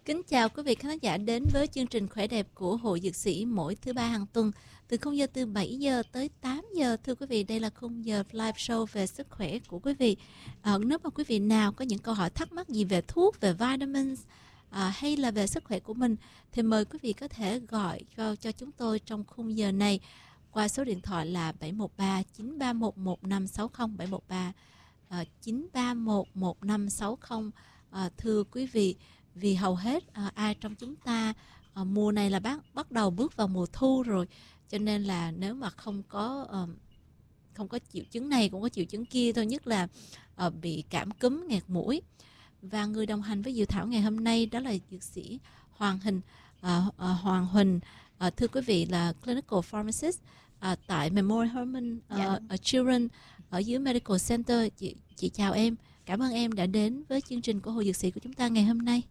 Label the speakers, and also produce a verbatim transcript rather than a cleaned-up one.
Speaker 1: Kính chào quý vị khán giả đến với chương trình Khỏe đẹp của Hội Dược sĩ mỗi thứ ba hàng tuần từ khung giờ từ bảy giờ tới tám giờ. Thưa quý vị, đây là khung giờ live show về sức khỏe của quý vị. À, nếu mà quý vị nào có những câu hỏi thắc mắc gì về thuốc, về vitamins à, hay là về sức khỏe của mình thì mời quý vị có thể gọi cho, cho chúng tôi trong khung giờ này qua số điện thoại là bảy một ba chín ba một một năm sáu không, bảy một ba chín ba một một năm sáu không. À, thưa quý vị, vì hầu hết à, ai trong chúng ta à, mùa này là bắt bắt đầu bước vào mùa thu rồi, cho nên là nếu mà không có à, không có triệu chứng này cũng có triệu chứng kia thôi, nhất là à, bị cảm cúm, nghẹt mũi. Và người đồng hành với Diệu Thảo ngày hôm nay đó là dược sĩ Hoàng Hình à, à, Hoàng Huỳnh, à, thưa quý vị là clinical pharmacist à, tại Memorial Hermann à,
Speaker 2: Dạ.
Speaker 1: Children ở dưới Medical Center. Chị, chị chào em, cảm ơn em đã đến với chương trình của Hội Dược sĩ của chúng ta ngày hôm nay.